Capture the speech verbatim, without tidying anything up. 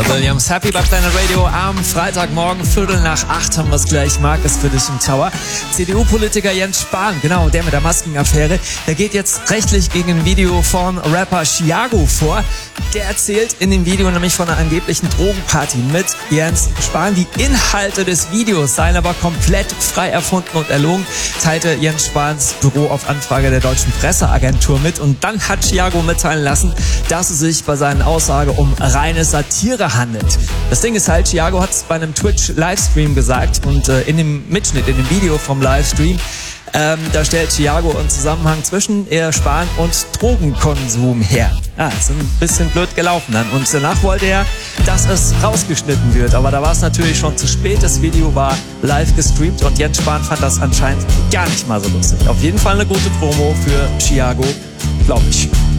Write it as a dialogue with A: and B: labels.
A: Williams, Happy bei Planet Radio am Freitagmorgen, Viertel nach acht haben wir es gleich. Marc ist für dich im Tower. C D U-Politiker Jens Spahn, genau, der mit der Maskenaffäre, der geht jetzt rechtlich gegen ein Video von Rapper Thiago vor. Der erzählt in dem Video nämlich von einer angeblichen Drogenparty mit Jens Spahn. Die Inhalte des Videos seien aber komplett frei erfunden und erlogen, teilte Jens Spahns Büro auf Anfrage der deutschen Presseagentur mit. Und dann hat Thiago mitteilen lassen, dass es sich bei seinen Aussagen um reine Satire handelt. Das Ding ist halt, Thiago hat es bei einem Twitch-Livestream gesagt und äh, in dem Mitschnitt, in dem Video vom Livestream, ähm, da stellt Thiago einen Zusammenhang zwischen eher Spahn und Drogenkonsum her. Ah, ist ein bisschen blöd gelaufen dann. Und danach wollte er, dass es rausgeschnitten wird. Aber da war es natürlich schon zu spät. Das Video war live gestreamt und Jens Spahn fand das anscheinend gar nicht mal so lustig. Auf jeden Fall eine gute Promo für Thiago, glaube ich.